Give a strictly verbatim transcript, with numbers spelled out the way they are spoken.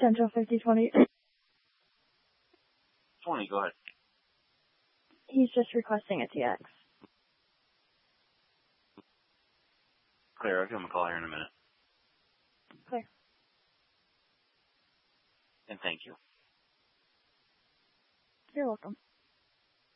Central fifty twenty. twenty, go ahead. He's just requesting a T X. Clear, I'll give him a call here in a minute. Clear. And thank you. You're welcome.